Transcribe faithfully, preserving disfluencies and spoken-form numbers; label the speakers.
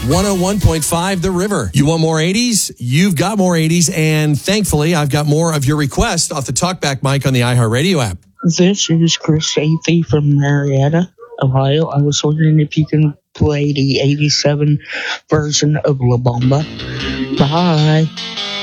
Speaker 1: one oh one point five The River. You want more eighties? You've got more eighties, and thankfully, I've got more of your requests off the TalkBack mic on the iHeartRadio app.
Speaker 2: This is Chris Afey from Marietta, Ohio. I was wondering if you can play the eighty-seven version of La Bamba. Bye.